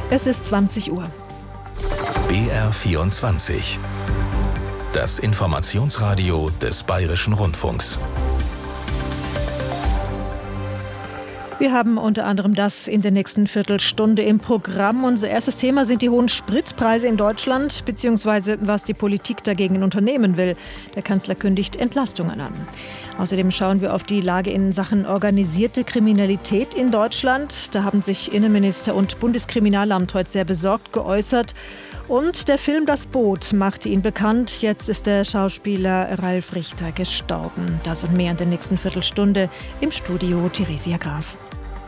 Es ist 20 Uhr. BR24. Das Informationsradio des Bayerischen Rundfunks. Wir haben unter anderem das in der nächsten Viertelstunde im Programm. Unser erstes Thema sind die hohen Spritpreise in Deutschland, beziehungsweise was die Politik dagegen unternehmen will. Der Kanzler kündigt Entlastungen an. Außerdem schauen wir auf die Lage in Sachen organisierte Kriminalität in Deutschland. Da haben sich Innenminister und Bundeskriminalamt heute sehr besorgt geäußert. Und der Film Das Boot machte ihn bekannt. Jetzt ist der Schauspieler Ralf Richter gestorben. Das und mehr in der nächsten Viertelstunde im Studio Theresia Graf.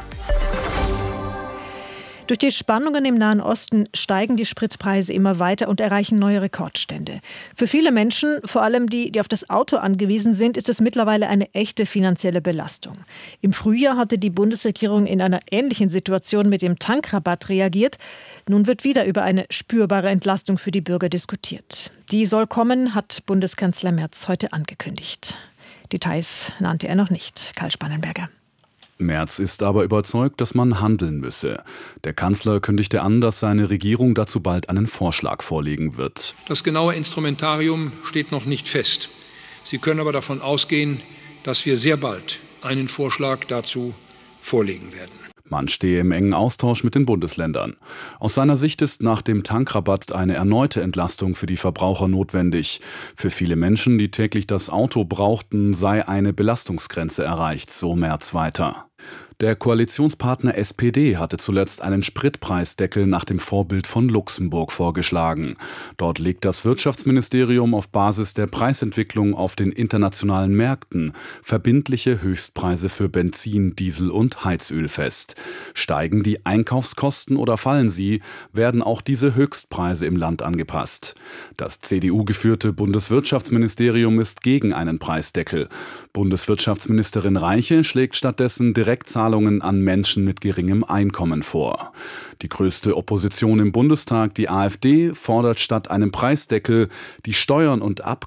Durch die Spannungen im Nahen Osten steigen die Spritpreise immer weiter und erreichen neue Rekordstände. Für viele Menschen, vor allem die auf das Auto angewiesen sind, ist es mittlerweile eine echte finanzielle Belastung. Im Frühjahr hatte die Bundesregierung in einer ähnlichen Situation mit dem Tankrabatt reagiert. Nun wird wieder über eine spürbare Entlastung für die Bürger diskutiert. Die soll kommen, hat Bundeskanzler Merz heute angekündigt. Details nannte er noch nicht. Karl Spannenberger. Merz ist aber überzeugt, dass man handeln müsse. Der Kanzler kündigte an, dass seine Regierung dazu bald einen Vorschlag vorlegen wird. Das genaue Instrumentarium steht noch nicht fest. Sie können aber davon ausgehen, dass wir sehr bald einen Vorschlag dazu vorlegen werden. Man stehe im engen Austausch mit den Bundesländern. Aus seiner Sicht ist nach dem Tankrabatt eine erneute Entlastung für die Verbraucher notwendig. Für viele Menschen, die täglich das Auto brauchten, sei eine Belastungsgrenze erreicht, so Merz weiter. Der Koalitionspartner SPD hatte zuletzt einen Spritpreisdeckel nach dem Vorbild von Luxemburg vorgeschlagen. Dort legt das Wirtschaftsministerium auf Basis der Preisentwicklung auf den internationalen Märkten verbindliche Höchstpreise für Benzin, Diesel und Heizöl fest. Steigen die Einkaufskosten oder fallen sie, werden auch diese Höchstpreise im Land angepasst. Das CDU-geführte Bundeswirtschaftsministerium ist gegen einen Preisdeckel. Bundeswirtschaftsministerin Reiche schlägt stattdessen Direktzahlungen an Menschen mit geringem Einkommen vor. Die größte Opposition im Bundestag, die AfD, fordert statt einem Preisdeckel, die Steuern und